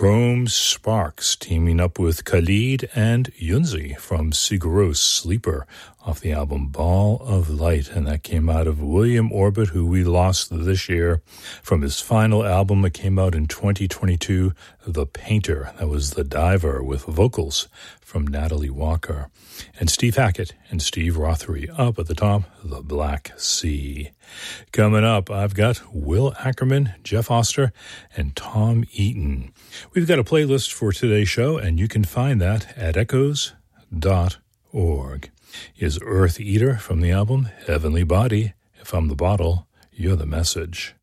Chrome Sparks teaming up with Khalid and Yunzi from Sigur Rós Sleeper off the album Ball of Light, and that came out of William Orbit, who we lost this year from his final album that came out in 2022, The Painter. That was The Diver with vocals from Natalie Walker. And Steve Hackett and Steve Rothery up at the top, The Black Sea. Coming up, I've got Will Ackerman, Jeff Oster, and Tom Eaton. We've got a playlist for today's show, and you can find that at echoes.org. Is Earth Eater from the album Heavenly Body. If I'm the bottle, you're the message.